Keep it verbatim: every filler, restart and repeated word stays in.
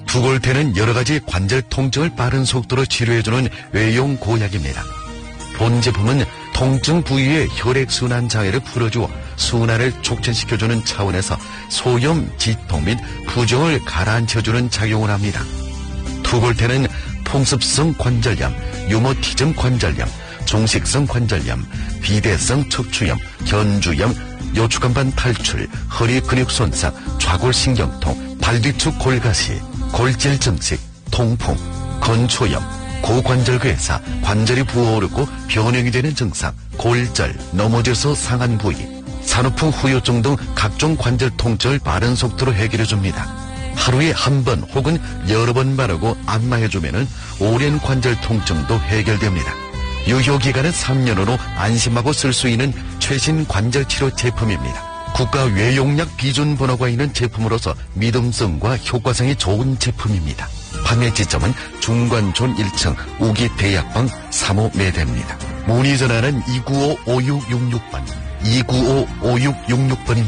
투골테는 여러가지 관절 통증을 빠른 속도로 치료해주는 외용 고약입니다. 본 제품은 통증 부위의 혈액순환 장애를 풀어주어 순환을 촉진시켜주는 차원에서 소염, 지통 및 부종을 가라앉혀주는 작용을 합니다. 투골테는 풍습성 관절염, 유모티즘 관절염, 종식성 관절염, 비대성 척추염, 견주염, 요추간반 탈출, 허리 근육 손상, 좌골신경통, 발뒤축 골가시, 골질 증식, 통풍, 건초염, 고관절괴사, 관절이 부어오르고 변형이 되는 증상, 골절, 넘어져서 상한 부위, 산후풍 후유증 등 각종 관절 통증을 빠른 속도로 해결해줍니다. 하루에 한 번 혹은 여러 번 바르고 안마해주면 오랜 관절 통증도 해결됩니다. 유효기간은 삼 년으로 안심하고 쓸 수 있는 최신 관절치료 제품입니다. 국가 외용약 비준 번호가 있는 제품으로서 믿음성과 효과성이 좋은 제품입니다. 판매 지점은 중관촌 일 층 우기 대약방 삼 호 매대입니다. 문의 전화는 이구오 오육육육 번, 이구오 오육육육 번입니다.